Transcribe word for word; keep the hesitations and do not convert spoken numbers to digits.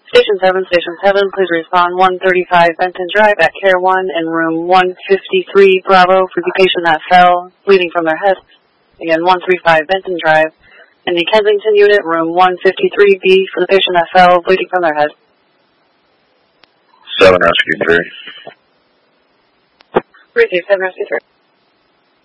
Station seven, Station seven, please respond one thirty-five Benton Drive at Care one in room one fifty-three Bravo for the patient that fell, bleeding from their head. Again, one thirty-five Benton Drive in the Kensington unit, room one fifty-three B for the patient that fell, bleeding from their head. seven Rescue three. Receive seven Rescue three.